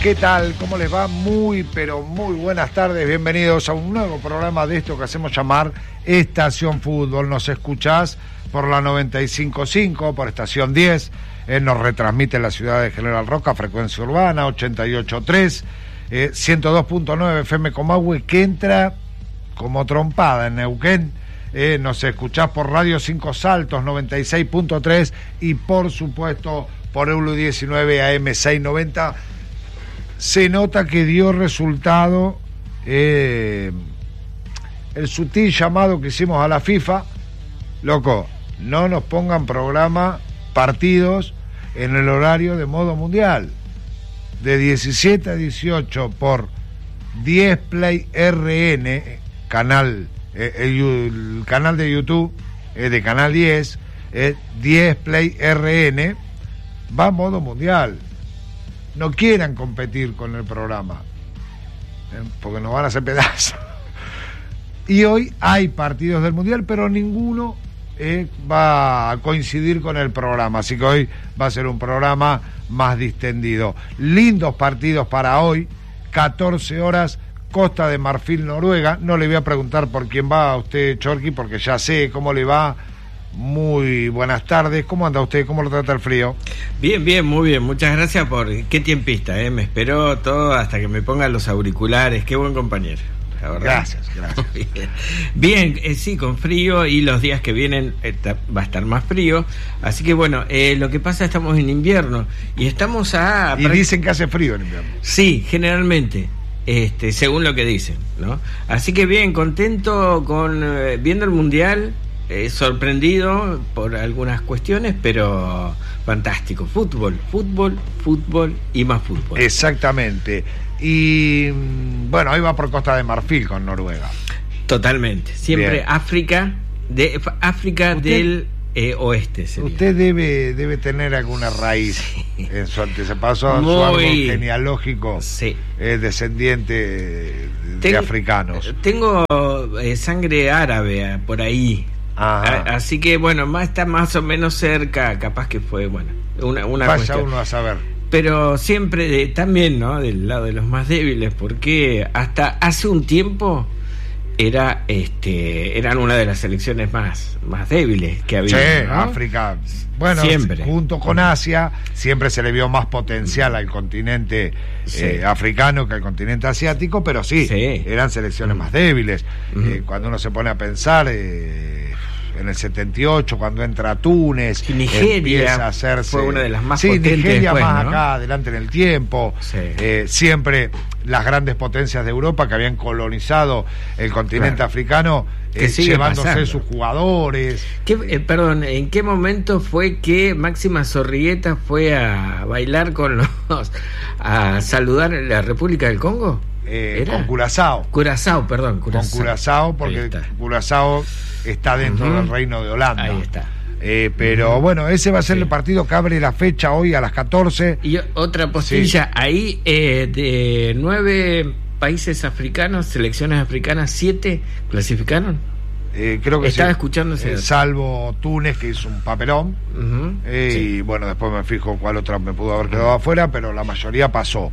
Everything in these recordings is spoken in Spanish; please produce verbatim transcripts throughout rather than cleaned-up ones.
¿Qué tal? ¿Cómo les va? Muy, pero muy buenas tardes. Bienvenidos a un nuevo programa de esto que hacemos llamar Estación Fútbol. Nos escuchás por la noventa y cinco punto cinco, por Estación diez. Eh, nos retransmite en la ciudad de General Roca, frecuencia urbana, ochenta y ocho punto tres. Eh, ciento dos punto nueve F M Comahue, que entra como trompada en Neuquén. Eh, nos escuchás por Radio Cinco Saltos, noventa y seis punto tres. Y por supuesto por Eulu diecinueve A M seiscientos noventa. Se nota que dio resultado eh, el sutil llamado que hicimos a la FIFA. Loco, no nos pongan programa, partidos en el horario de modo mundial. De diecisiete a dieciocho por diez Play R N, canal, eh, el, el canal de YouTube eh, de Canal diez, eh, diez Play R N, va a modo mundial. No quieran competir con el programa, ¿eh? Porque nos van a hacer pedazos. Y hoy hay partidos del Mundial, pero ninguno eh, va a coincidir con el programa, así que hoy va a ser un programa más distendido. Lindos partidos para hoy, catorce horas, Costa de Marfil, Noruega. No le voy a preguntar por quién va a usted, Chorqui, porque ya sé cómo le va. Muy buenas tardes, ¿cómo anda usted? ¿Cómo lo trata el frío? Bien, bien, muy bien, muchas gracias por... Qué tiempista, ¿eh? Me esperó todo hasta que me pongan los auriculares, qué buen compañero. Gracias, gracias. Bien, bien eh, sí, con frío, y los días que vienen eh, va a estar más frío, así que bueno, eh, lo que pasa, estamos en invierno y estamos a... Y dicen que hace frío en invierno. Sí, generalmente. Este, según lo que dicen, ¿no? Así que bien, contento con eh, viendo el Mundial. Eh, sorprendido por algunas cuestiones, pero fantástico. Fútbol, fútbol, fútbol y más fútbol. Exactamente. Y bueno, hoy va por Costa de Marfil con Noruega. Totalmente. Siempre Bien. África, de África ¿Usted, del eh, oeste. Sería. Usted debe debe tener alguna raíz sí. en su antepaso, Muy... su árbol genealógico, sí. eh, descendiente de, Ten, de africanos. Tengo eh, sangre árabe por ahí. Ajá. Así que bueno, más está más o menos cerca, capaz que fue bueno una, una Vaya cuestión. uno a saber. Pero siempre de, también, ¿no? Del lado de los más débiles, porque hasta hace un tiempo era este eran una de las selecciones más más débiles que había. Sí, ¿no? África. Bueno, siempre. Junto con Asia, siempre se le vio más potencial al continente sí. eh, africano que al continente asiático, pero sí, sí. eran selecciones mm. más débiles. Mm. Eh, cuando uno se pone a pensar, eh, en el setenta y ocho, cuando entra Túnez, y Nigeria empieza a hacerse... fue una de las más sí, potentes Nigeria después, más ¿no? acá, adelante en el tiempo. Sí. Eh, siempre las grandes potencias de Europa que habían colonizado el continente claro. africano, eh, llevándose pasando. sus jugadores. ¿Qué, eh, perdón, ¿en qué momento fue que Máxima Zorrigueta fue a bailar con los... a saludar en la República del Congo? Eh, con Curazao. Curazao, perdón. Curazao. Con Curazao, porque Curazao está dentro uh-huh. del Reino de Holanda. Ahí está. Eh, pero uh-huh. bueno, ese va a ser sí. el partido que abre la fecha hoy a las catorce. Y otra postilla, sí. ahí eh, de nueve países africanos, selecciones africanas, siete clasificaron. Eh, creo que Estaba sí. escuchando ese eh, salvo Túnez, que hizo un papelón. Uh-huh. eh, sí. Y bueno, después me fijo cuál otra me pudo haber quedado uh-huh. afuera, pero la mayoría pasó.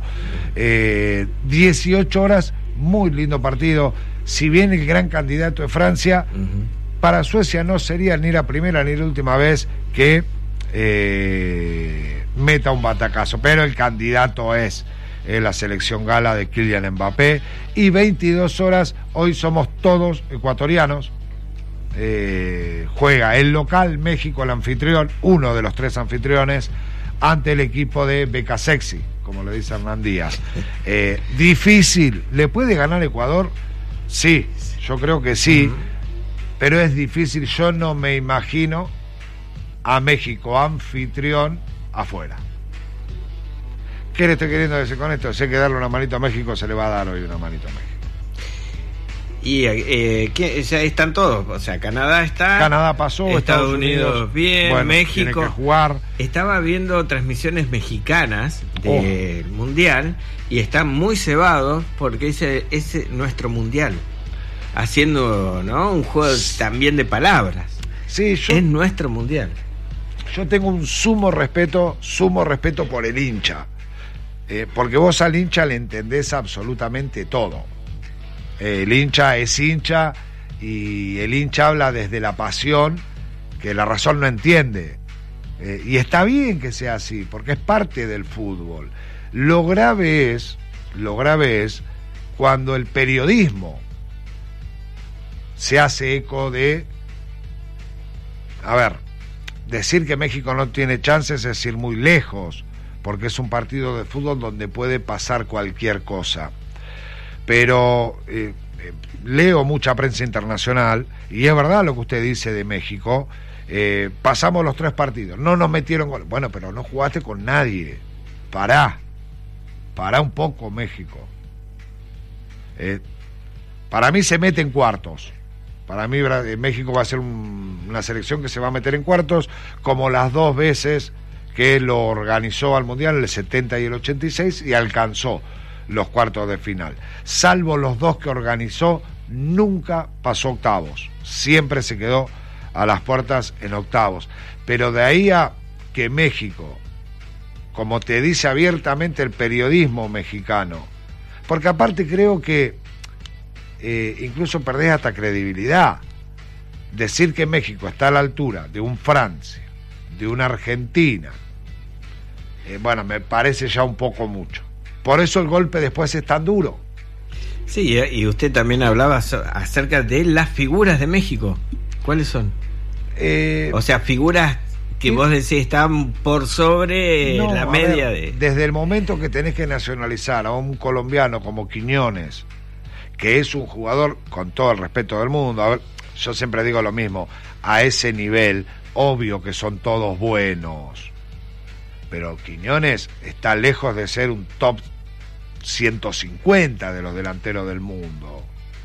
Eh, dieciocho horas, muy lindo partido. Si bien el gran candidato es Francia, uh-huh. para Suecia no sería ni la primera ni la última vez que eh, meta un batacazo, pero el candidato es eh, la selección gala de Kylian Mbappé. Y veintidós horas, hoy somos todos ecuatorianos. Eh, juega el local México, el anfitrión, uno de los tres anfitriones, ante el equipo de Beca Sexy, como le dice Hernán Díaz. Eh, difícil, ¿le puede ganar Ecuador? Sí, yo creo que sí, uh-huh. pero es difícil. Yo no me imagino a México anfitrión afuera. ¿Qué le estoy queriendo decir con esto? Si hay que darle una manito a México, se le va a dar hoy una manito a México. Y eh, ¿qué? Ya están todos, o sea, Canadá está, Canadá pasó, Estados, Estados Unidos, Unidos bien, bueno, México tiene que jugar. Estaba viendo transmisiones mexicanas del oh. Mundial y están muy cebados porque ese es nuestro Mundial, haciendo, ¿no?, un juego también de palabras. Sí, yo, es nuestro Mundial. Yo tengo un sumo respeto, sumo respeto por el hincha. eh, porque vos al hincha le entendés absolutamente todo. Eh, el hincha es hincha y el hincha habla desde la pasión que la razón no entiende. Eh, y está bien que sea así, porque es parte del fútbol. Lo grave es, lo grave es cuando el periodismo se hace eco de, a ver, decir que México no tiene chances es ir muy lejos, porque es un partido de fútbol donde puede pasar cualquier cosa. Pero eh, eh, leo mucha prensa internacional, y es verdad lo que usted dice de México. Eh, pasamos los tres partidos, no nos metieron gol. Bueno, pero no jugaste con nadie. Pará, pará un poco, México. Eh, para mí se mete en cuartos. Para mí México va a ser un, una selección que se va a meter en cuartos, como las dos veces que lo organizó al Mundial, el setenta y el ochenta y seis, y alcanzó los cuartos de final. Salvo los dos que organizó, nunca pasó octavos. Siempre se quedó a las puertas en octavos. Pero de ahí a que México, como te dice abiertamente el periodismo mexicano, porque aparte creo que Eh, incluso perdés hasta credibilidad. Decir que México está a la altura de un Francia, de una Argentina, eh, bueno, me parece ya un poco mucho. Por eso el golpe después es tan duro. Sí, y usted también hablaba acerca de las figuras de México. ¿Cuáles son? Eh, o sea, figuras que ¿sí? vos decís están por sobre no, la media ver, de... Desde el momento que tenés que nacionalizar a un colombiano como Quiñones, que es un jugador, con todo el respeto del mundo, a ver, yo siempre digo lo mismo, a ese nivel, obvio que son todos buenos, pero Quiñones está lejos de ser un top ciento cincuenta de los delanteros del mundo,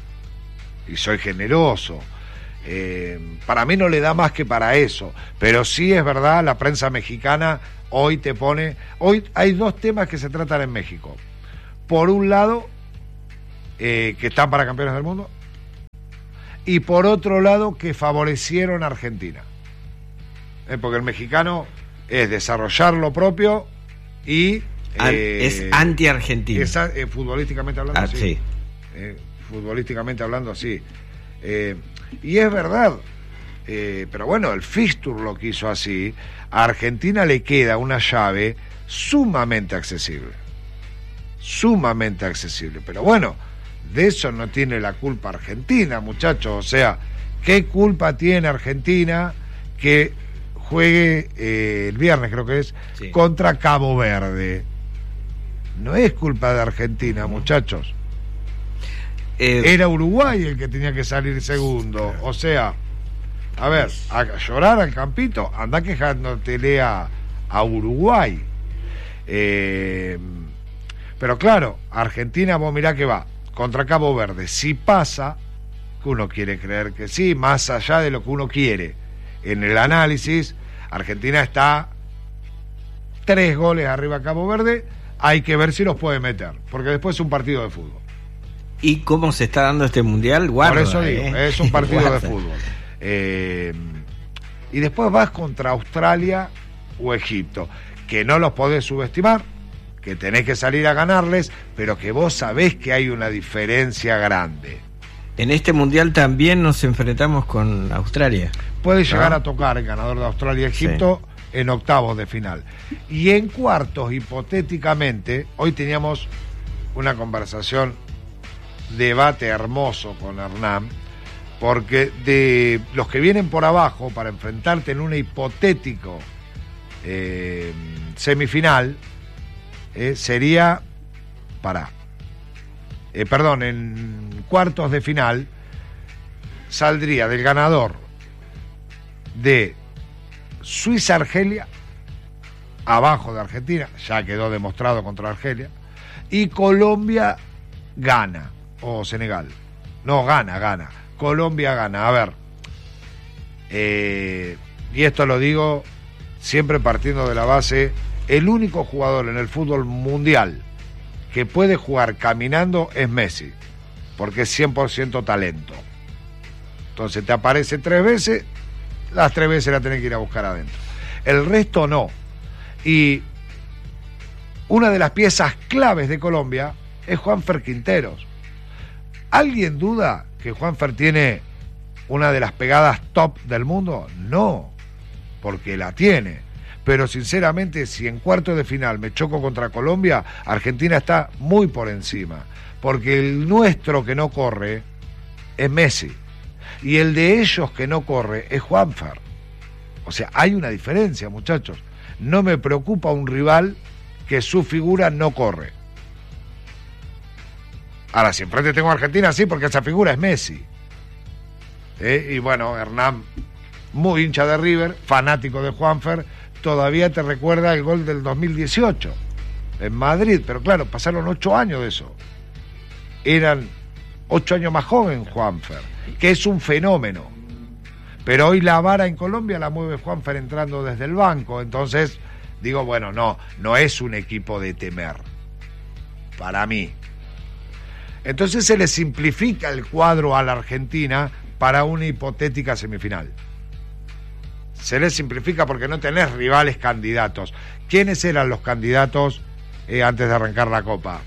y soy generoso. Eh, para mí no le da más que para eso, pero sí es verdad, la prensa mexicana hoy te pone, hoy hay dos temas que se tratan en México. Por un lado, Eh, que están para campeones del mundo, y por otro lado que favorecieron a Argentina, eh, porque el mexicano es desarrollar lo propio y eh, es anti-argentino, es, eh, futbolísticamente hablando ah, así, sí. eh, futbolísticamente hablando así, eh, y es verdad, eh, pero bueno, el fixture lo quiso así. A Argentina le queda una llave sumamente accesible, sumamente accesible, pero bueno, de eso no tiene la culpa Argentina, muchachos. O sea, ¿qué culpa tiene Argentina que juegue eh, el viernes, creo que es, sí, contra Cabo Verde? No es culpa de Argentina, muchachos. Eh, Era Uruguay el que tenía que salir segundo. O sea, a ver, a llorar al campito, anda quejándotele a, a Uruguay. Eh, pero claro, Argentina, vos mirá que va contra Cabo Verde. Si pasa, que uno quiere creer que sí, más allá de lo que uno quiere, en el análisis, Argentina está tres goles arriba a Cabo Verde, hay que ver si los puede meter, porque después es un partido de fútbol. ¿Y cómo se está dando este mundial? Guarda, por eso digo, eh. es un partido Guarda. de fútbol. Eh, y después vas contra Australia o Egipto, que no los podés subestimar, que tenés que salir a ganarles, pero que vos sabés que hay una diferencia grande. En este mundial también nos enfrentamos con Australia. Puede llegar ¿Ah? a tocar el ganador de Australia y Egipto, sí, en octavos de final. Y en cuartos, hipotéticamente, hoy teníamos una conversación, debate hermoso con Hernán, porque de los que vienen por abajo para enfrentarte en un hipotético eh, semifinal, Eh, sería para eh, perdón, en cuartos de final saldría del ganador de Suiza-Argelia, abajo de Argentina, ya quedó demostrado contra Argelia, y Colombia-Ghana o Senegal, no, gana, gana Colombia gana, a ver, eh, y esto lo digo siempre partiendo de la base, el único jugador en el fútbol mundial que puede jugar caminando es Messi, porque es cien por ciento talento. Entonces te aparece tres veces, las tres veces la tenés que ir a buscar adentro. El resto no. Y una de las piezas claves de Colombia es Juanfer Quinteros. ¿Alguien duda que Juanfer tiene una de las pegadas top del mundo? No, porque la tiene. Pero sinceramente, si en cuarto de final me choco contra Colombia, Argentina está muy por encima. Porque el nuestro que no corre es Messi. Y el de ellos que no corre es Juanfer. O sea, hay una diferencia, muchachos. No me preocupa un rival que su figura no corre. Ahora, si enfrente tengo a Argentina, sí, porque esa figura es Messi. ¿Eh? Y bueno, Hernán, muy hincha de River, fanático de Juanfer, todavía te recuerda el gol del dos mil dieciocho en Madrid, pero claro, pasaron ocho años de eso. Eran ocho años más joven Juanfer, que es un fenómeno. Pero hoy la vara en Colombia la mueve Juanfer entrando desde el banco, entonces digo, bueno, no, no es un equipo de temer, para mí. Entonces se le simplifica el cuadro a la Argentina para una hipotética semifinal. Se le simplifica porque no tenés rivales candidatos. ¿Quiénes eran los candidatos eh, antes de arrancar la Copa?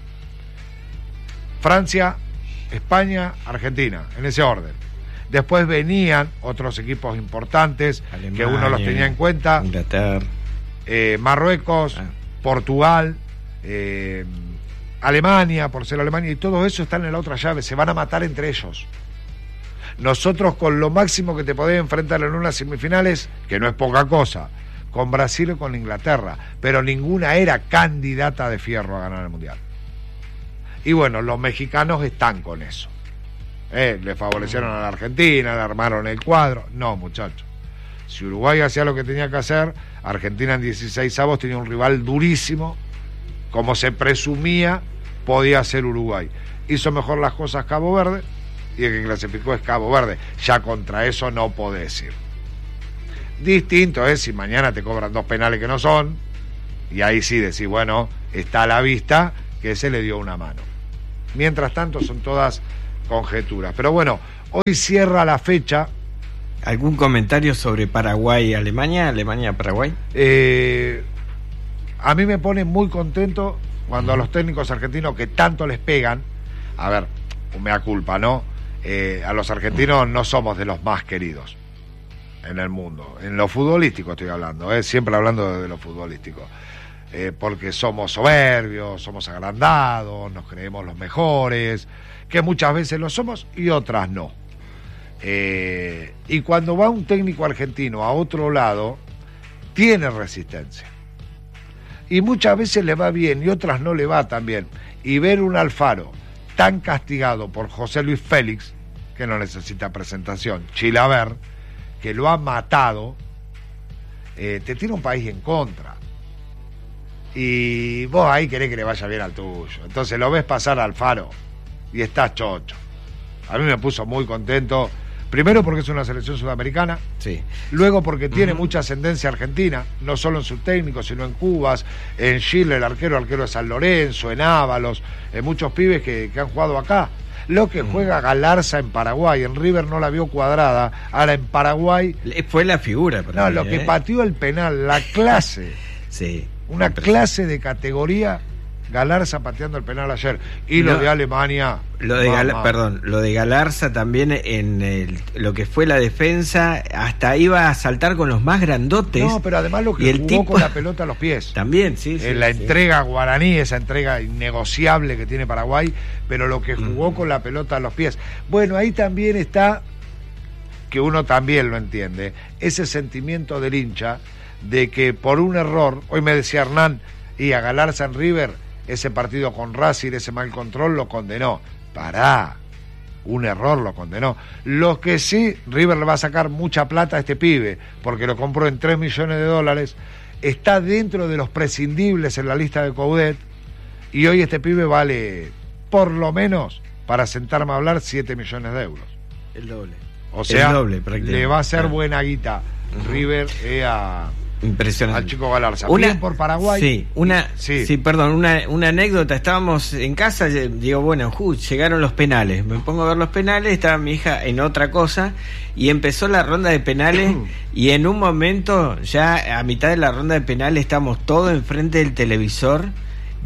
Francia, España, Argentina, en ese orden. Después venían otros equipos importantes, Alemania, que uno los tenía en cuenta. Inglaterra. Eh, Marruecos, ah. Portugal, eh, Alemania, por ser Alemania, y todo eso están en la otra llave, se van a matar entre ellos. Nosotros con lo máximo que te podés enfrentar en unas semifinales, que no es poca cosa, con Brasil o con Inglaterra, pero ninguna era candidata de fierro a ganar el Mundial. Y bueno, los mexicanos están con eso. Eh, le favorecieron a la Argentina, le armaron el cuadro. No, muchachos. Si Uruguay hacía lo que tenía que hacer, Argentina en dieciséis avos tenía un rival durísimo, como se presumía podía ser Uruguay. Hizo mejor las cosas Cabo Verde, y el que clasificó es Cabo Verde. Ya contra eso no podés ir. Distinto es si mañana te cobran dos penales que no son, y ahí sí decís, bueno, está a la vista que se le dio una mano. Mientras tanto son todas conjeturas. Pero bueno, hoy cierra la fecha. ¿Algún comentario sobre Paraguay y Alemania? ¿Alemania-Paraguay? Eh, a mí me pone muy contento cuando a los técnicos argentinos que tanto les pegan, a ver, mea culpa, ¿no? Eh, a los argentinos no somos de los más queridos en el mundo. En lo futbolístico estoy hablando, ¿eh? Siempre hablando de, de lo futbolístico. Eh, porque somos soberbios, somos agrandados, nos creemos los mejores, que muchas veces lo somos y otras no. Eh, y cuando va un técnico argentino a otro lado, tiene resistencia. Y muchas veces le va bien y otras no le va tan bien. Y ver un Alfaro tan castigado por José Luis Félix, que no necesita presentación, Chilaver, que lo ha matado, eh, te tiene un país en contra. Y vos ahí querés que le vaya bien al tuyo. Entonces lo ves pasar a Alfaro y estás chocho. A mí me puso muy contento. Primero porque es una selección sudamericana. Sí. Luego porque tiene uh-huh. mucha ascendencia argentina, no solo en su técnico, sino en Cubas, en Chile, el arquero, arquero de San Lorenzo, en Ábalos, en muchos pibes que, que han jugado acá. Lo que uh-huh. juega Galarza en Paraguay, en River no la vio cuadrada, ahora en Paraguay... Fue la figura. Para no, mí, lo ¿eh? que pateó el penal, la clase. Sí. Una clase de categoría, Galarza pateando el penal ayer. Y lo no, de Alemania... Lo de Gal- perdón, lo de Galarza también en el, lo que fue la defensa, hasta iba a saltar con los más grandotes. No, pero además lo que el jugó tipo... con la pelota a los pies. También, sí, en sí. La sí. entrega guaraní, esa entrega innegociable que tiene Paraguay, pero lo que jugó mm. con la pelota a los pies. Bueno, ahí también está, que uno también lo entiende, ese sentimiento del hincha de que por un error, hoy me decía Hernán, y a Galarza en River, ese partido con Racing, ese mal control lo condenó. Pará, un error lo condenó. Lo que sí, River le va a sacar mucha plata a este pibe, porque lo compró en tres millones de dólares, está dentro de los prescindibles en la lista de Coudet, y hoy este pibe vale, por lo menos, para sentarme a hablar, siete millones de euros. El doble. O sea, El doble, le va a hacer buena guita uh-huh. River eh, a... Impresionante. Al chico Galarza. Una, Bien por Paraguay. Sí, una, sí. sí, perdón, una, una anécdota. Estábamos en casa, digo, bueno, uh, llegaron los penales. Me pongo a ver los penales, estaba mi hija en otra cosa y empezó la ronda de penales y en un momento, ya a mitad de la ronda de penales, estamos todos enfrente del televisor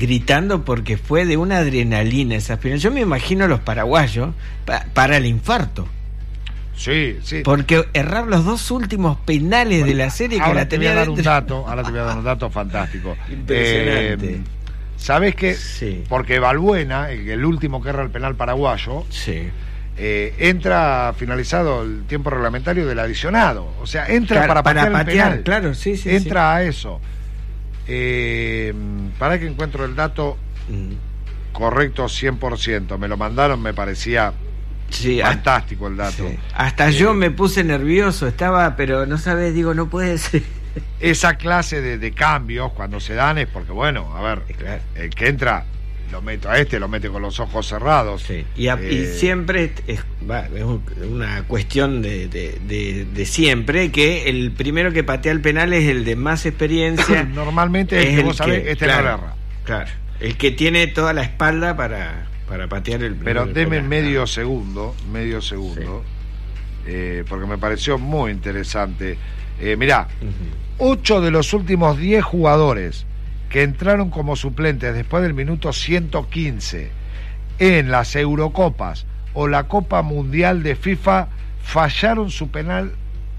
gritando porque fue de una adrenalina esa experiencia. Yo me imagino a los paraguayos pa, para el infarto. Sí, sí. Porque errar los dos últimos penales bueno, de la serie que la tenía te voy a dar dentro. un dato, ahora te voy a dar un dato fantástico. Impresionante. Eh, ¿Sabés qué? Sí. Porque Balbuena, el, el último que erra el penal paraguayo, sí. eh, entra finalizado el tiempo reglamentario del adicionado. O sea, entra claro, para patear, para patear el penal. Claro, sí, sí. Entra sí. a eso. Eh, para que encuentro el dato mm. correcto cien por ciento. Me lo mandaron, me parecía sí, fantástico el dato. Sí. Hasta eh, yo me puse nervioso, estaba, pero no sabes, digo, no puede ser. Esa clase de, de cambios cuando se dan es porque, bueno, a ver, claro. el que entra, lo meto a este, lo mete con los ojos cerrados. Sí. Y, a, eh, y siempre es, va, es una cuestión de, de, de, de siempre, que el primero que patea el penal es el de más experiencia. Normalmente es el que vos sabés, este claro, no lo erra. Claro, el que tiene toda la espalda para, para patear el Pero el deme penal, medio claro. segundo, medio segundo, sí. eh, porque me pareció muy interesante. Eh, mirá, uh-huh. ocho de los últimos diez jugadores que entraron como suplentes después del minuto ciento quince en las Eurocopas o la Copa Mundial de FIFA fallaron su penal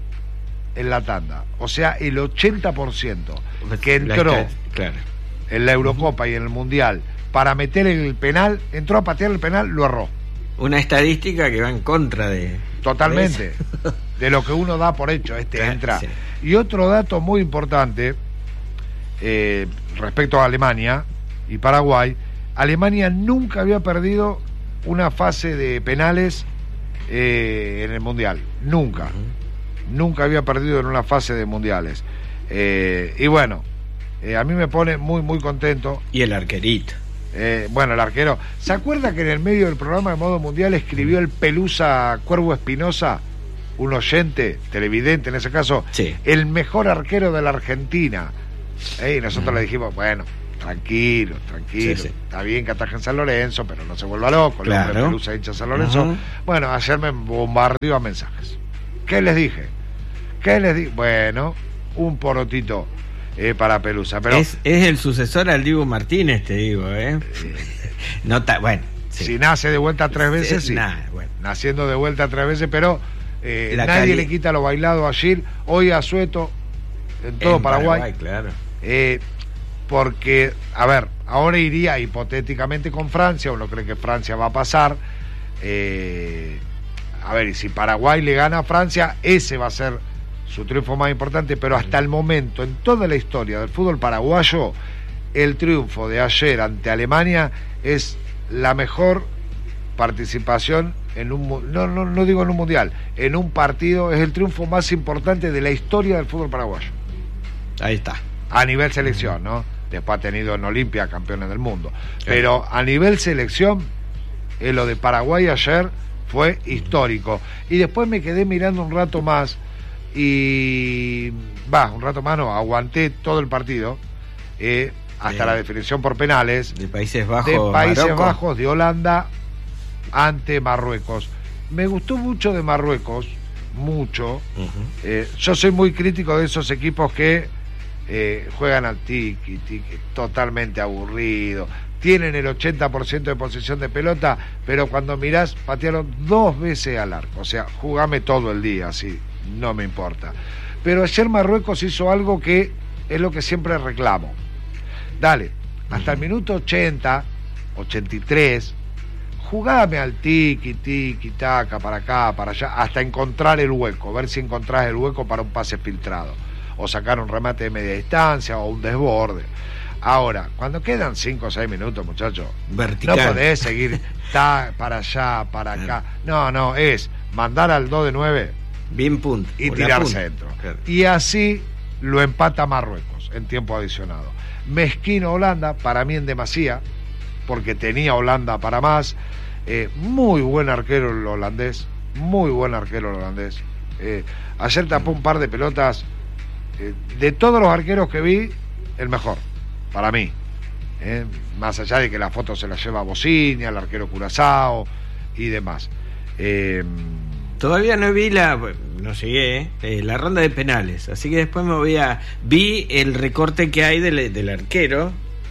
en la tanda. O sea, el ochenta por ciento que entró la, claro. en la Eurocopa uh-huh. y en el Mundial para meter el penal, entró a patear el penal, lo erró. Una estadística que va en contra de... Totalmente. De, de lo que uno da por hecho, este claro, entra. Sí. Y otro dato muy importante, eh, respecto a Alemania y Paraguay, Alemania nunca había perdido una fase de penales eh, en el Mundial. Nunca. Uh-huh. Nunca había perdido en una fase de mundiales. Eh, y bueno, eh, a mí me pone muy, muy contento. Y el arquerito. Eh, bueno, el arquero. ¿Se acuerda que en el medio del programa de Modo Mundial escribió el Pelusa Cuervo Espinosa, un oyente, televidente en ese caso, sí. el mejor arquero de la Argentina? Eh, y nosotros mm. le dijimos, bueno, tranquilo, tranquilo, sí, sí. está bien que ataje en San Lorenzo, pero no se vuelva loco, claro. el Pelusa hincha San Lorenzo. Uh-huh. Bueno, ayer me bombardeó a mensajes. ¿Qué les dije? ¿Qué les dije? Bueno, un porotito. Eh, para Pelusa, pero es, es el sucesor al Dibu Martínez, te digo, ¿eh? eh no ta, bueno, sí. Si nace de vuelta tres veces, sí, sí. Nah, bueno. Naciendo de vuelta tres veces, pero eh, nadie cali... le quita lo bailado a Gil, hoy a Sueto, en todo en Paraguay. Paraguay claro. Eh, porque, a ver, ahora iría hipotéticamente con Francia, uno cree que Francia va a pasar. Eh, a ver, y si Paraguay le gana a Francia, ese va a ser su triunfo más importante, pero hasta el momento, en toda la historia del fútbol paraguayo, el triunfo de ayer ante Alemania es la mejor participación en un, no, no, no digo en un mundial, en un partido, es el triunfo más importante de la historia del fútbol paraguayo. Ahí está. A nivel selección, ¿no? Después ha tenido en Olimpia campeones del mundo. Pero a nivel selección, eh, lo de Paraguay ayer fue histórico. Y después me quedé mirando un rato más y va, un rato más no, aguanté todo el partido eh, hasta eh, la definición por penales de Países Bajos, de Países Marruecos. Bajos de Holanda ante Marruecos. Me gustó mucho de Marruecos, mucho. Uh-huh. eh, yo soy muy crítico de esos equipos que eh, juegan al tiki, tiki, totalmente aburrido, tienen el ochenta por ciento de posesión de pelota, pero cuando mirás, patearon dos veces al arco, o sea, jugame todo el día, así no me importa. Pero ayer Marruecos hizo algo que es lo que siempre reclamo. Dale, hasta el minuto ochenta, ochenta y tres, jugame al tiki, tiki, taca, para acá, para allá, hasta encontrar el hueco, ver si encontrás el hueco para un pase filtrado, o sacar un remate de media distancia, o un desborde. Ahora, cuando quedan cinco o seis minutos, muchachos, no podés seguir ta, para allá, para acá. No, no, es mandar al dos de nueve bien punto y tirar centro. Claro. Y así lo empata Marruecos en tiempo adicionado. Mezquino Holanda, para mí en demasía, porque tenía Holanda para más. Eh, muy buen arquero el holandés, muy buen arquero el holandés. Eh, ayer tapó un par de pelotas. Eh, de todos los arqueros que vi, el mejor, para mí. Eh, más allá de que la foto se la lleva Bocinia, el arquero Curazao y demás. Eh, Todavía no vi la, no llegué, eh, la ronda de penales, así que después me voy a, vi el recorte que hay del, del arquero,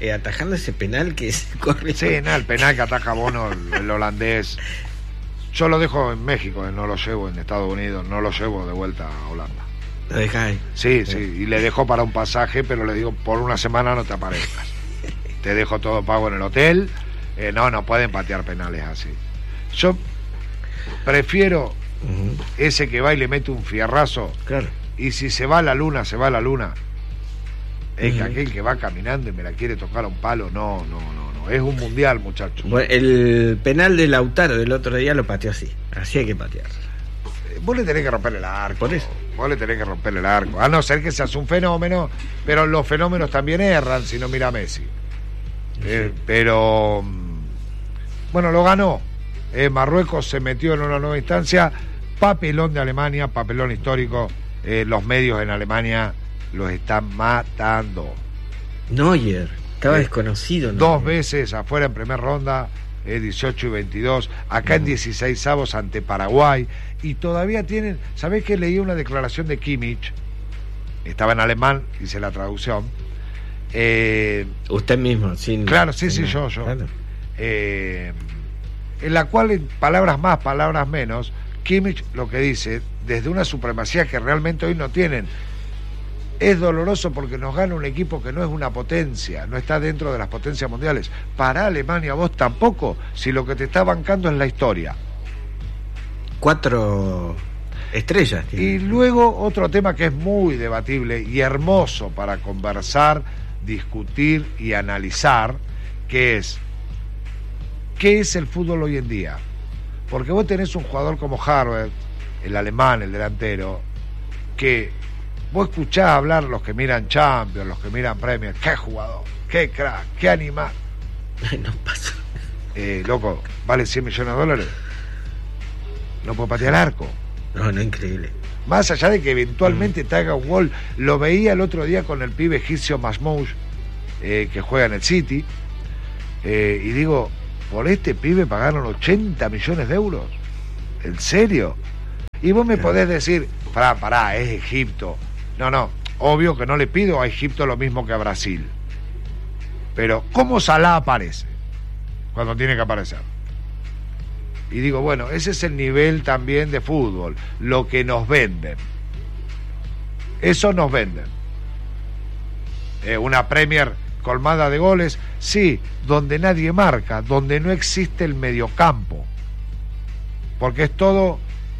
eh, atajando ese penal que se corre. Sí, nada, el penal que ataja Bono, el, el holandés. Yo lo dejo en México, no lo llevo en Estados Unidos, no lo llevo de vuelta a Holanda. ¿Lo dejas ahí? Sí, sí, y le dejo para un pasaje, pero le digo, por una semana no te aparezcas. Te dejo todo pago en el hotel. Eh, no, no pueden patear penales así. Yo prefiero uh-huh. ese que va y le mete un fierrazo. Claro. Y si se va a la luna, se va a la luna. Es uh-huh. que aquel que va caminando y me la quiere tocar a un palo, no, no, no, no. Es un mundial, muchachos. Bueno, el penal de Lautaro del otro día lo pateó así. Así hay que patear. Vos le tenés que romper el arco. Por eso. Vos le tenés que romper el arco. A no ser que seas un fenómeno, pero los fenómenos también erran, si no mira a Messi. Sí. Eh, pero bueno, lo ganó. Eh, Marruecos se metió en una nueva instancia. Papelón de Alemania, papelón histórico. Eh, los medios en Alemania los están matando. Neuer, estaba eh, desconocido. Neuer. Dos veces afuera en primera ronda, eh, dieciocho y veintidós. Acá uh-huh. en dieciséis avos ante Paraguay. Y todavía tienen. ¿Sabés que leí una declaración de Kimmich? Estaba en alemán, hice la traducción. Eh, Usted mismo, sin. Claro, sí, sin sí, yo, yo. Claro. Eh, en la cual, en palabras más, palabras menos, Kimmich lo que dice, desde una supremacía que realmente hoy no tienen, es doloroso porque nos gana un equipo que no es una potencia, no está dentro de las potencias mundiales. Para Alemania vos tampoco, si lo que te está bancando es la historia. Cuatro estrellas tiene. Y luego otro tema que es muy debatible y hermoso para conversar, discutir y analizar, que es ¿qué es el fútbol hoy en día? Porque vos tenés un jugador como Harvard, el alemán, el delantero, que vos escuchás hablar los que miran Champions, los que miran Premier, qué jugador, qué crack, qué animal. No pasa. Eh, loco, vale cien millones de dólares. No puede patear el arco. No, no, increíble. Más allá de que eventualmente mm. te haga un gol. Lo veía el otro día con el pibe egipcio Masmouche, eh, que juega en el City. Eh, y digo, por este pibe pagaron ochenta millones de euros. ¿En serio? Y vos me claro. podés decir, pará, pará, es Egipto. No, no, obvio que no le pido a Egipto lo mismo que a Brasil. Pero, ¿cómo Salah aparece? Cuando tiene que aparecer. Y digo, bueno, ese es el nivel también de fútbol, lo que nos venden. Eso nos venden. Eh, una Premier colmada de goles, sí, donde nadie marca, donde no existe el mediocampo. Porque es todo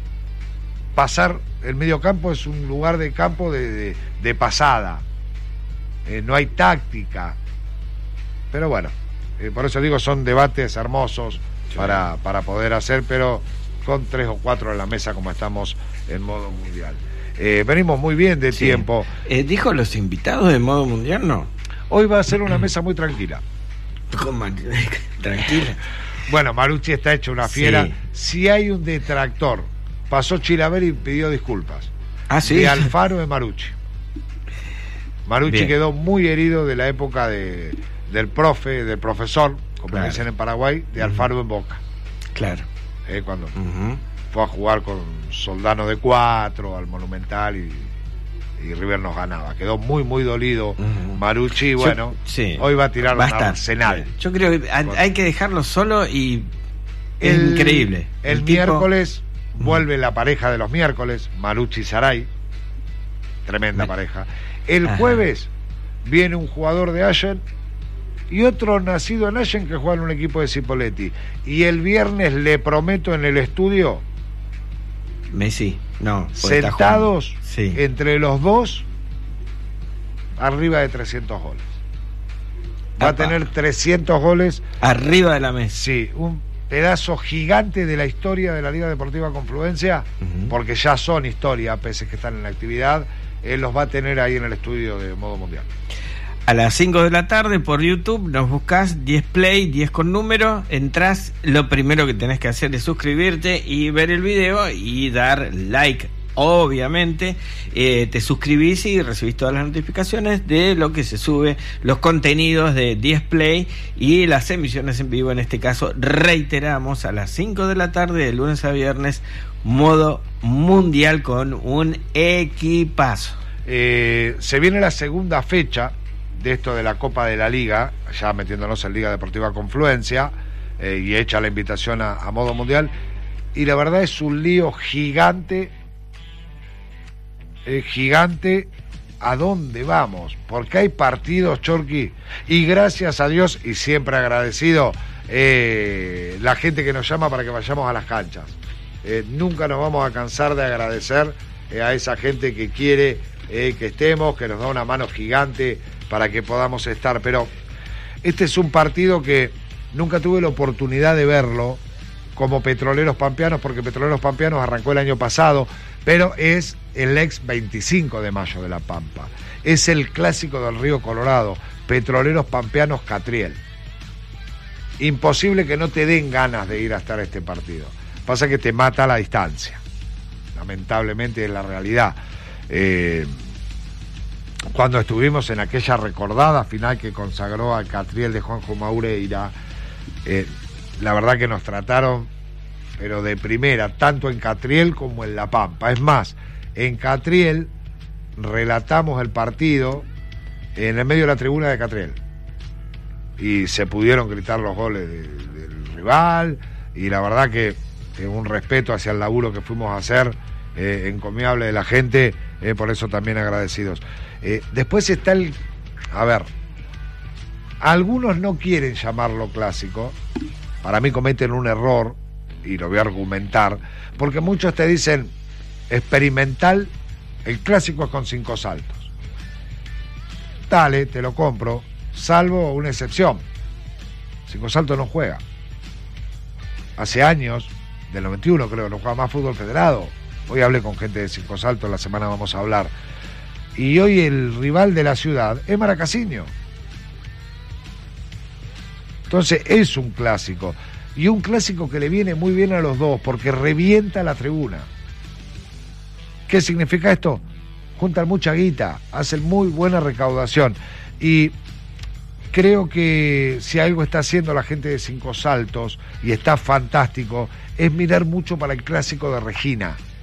pasar, el mediocampo es un lugar de campo de, de, de pasada. Eh, no hay táctica. Pero bueno, eh, por eso digo, son debates hermosos. Para, para poder hacer, pero con tres o cuatro en la mesa como estamos en modo mundial. Eh, venimos muy bien de sí. tiempo. Eh, ¿Dijo los invitados de modo mundial? No. Hoy va a ser una mesa muy tranquila. ¿Cómo? Tranquila. Bueno, Marucci está hecho una fiera. Sí. Si hay un detractor, pasó Chilaver y pidió disculpas. Ah, sí. De Alfaro de Marucci. Marucci bien. Quedó muy herido de la época de, del profe, del profesor, como claro. dicen en Paraguay, de Alfaro uh-huh. en Boca. Claro. Eh, cuando uh-huh. fue a jugar con Soldano de cuatro al Monumental y, y River nos ganaba. Quedó muy, muy dolido uh-huh. Marucci. Y bueno, Yo, sí. hoy va a tirar va un arsenal. Yo creo que hay, hay que dejarlo solo y es el, increíble. El, el miércoles tipo... vuelve uh-huh. la pareja de los miércoles, Marucci y Saray. Tremenda Me... pareja. El Ajá. jueves viene un jugador de Allen y otro nacido en Allen que juega en un equipo de Cipolletti. Y el viernes le prometo en el estudio, Messi, no, sentados sí. entre los dos, arriba de trescientos goles. Va Apa. a tener trescientos goles. Arriba de la mesa. Sí, un pedazo gigante de la historia de la Liga Deportiva Confluencia, uh-huh. porque ya son historia, pese que están en la actividad. Él los va a tener ahí en el estudio de Modo Mundial. A las cinco de la tarde por YouTube nos buscás diez Play, diez con número, entrás, lo primero que tenés que hacer es suscribirte y ver el video y dar like, obviamente. Eh, te suscribís y recibís todas las notificaciones de lo que se sube, los contenidos de diez Play y las emisiones en vivo. En este caso, reiteramos, a las cinco de la tarde de lunes a viernes, Modo Mundial con un equipazo. Eh, se viene la segunda fecha de esto de la Copa de la Liga, ya metiéndonos en Liga Deportiva Confluencia, eh, y hecha la invitación a, a modo mundial, y la verdad es un lío gigante, eh, gigante, ¿a dónde vamos? Porque hay partidos, Chorqui, y gracias a Dios, y siempre agradecido, eh, la gente que nos llama para que vayamos a las canchas. Eh, nunca nos vamos a cansar de agradecer eh, a esa gente que quiere eh, que estemos, que nos da una mano gigante para que podamos estar, pero este es un partido que nunca tuve la oportunidad de verlo como Petroleros Pampeanos, porque Petroleros Pampeanos arrancó el año pasado, pero es el ex veinticinco de mayo de La Pampa, es el clásico del Río Colorado, Petroleros Pampeanos Catriel. Imposible que no te den ganas de ir a estar a este partido, pasa que te mata la distancia, lamentablemente es la realidad. eh, Cuando estuvimos en aquella recordada final que consagró al Catriel de Juanjo Maureira, eh, la verdad que nos trataron, pero de primera, tanto en Catriel como en La Pampa. Es más, en Catriel relatamos el partido en el medio de la tribuna de Catriel. Y se pudieron gritar los goles de, del rival, y la verdad que, que un respeto hacia el laburo que fuimos a hacer, eh, encomiable de la gente, eh, por eso también agradecidos. Eh, después está el... A ver, algunos no quieren llamarlo clásico, para mí cometen un error, y lo voy a argumentar, porque muchos te dicen, experimental, el clásico es con cinco saltos. Dale, te lo compro, salvo una excepción. Cinco saltos no juega. Hace años, del noventa y uno creo, no juega más fútbol federado. Hoy hablé con gente de Cinco Saltos, la semana vamos a hablar. Y hoy el rival de la ciudad es Maracasinho. Entonces es un clásico. Y un clásico que le viene muy bien a los dos, porque revienta la tribuna. ¿Qué significa esto? Juntan mucha guita, hacen muy buena recaudación. Y creo que si algo está haciendo la gente de Cinco Saltos, y está fantástico, es mirar mucho para el clásico de Regina.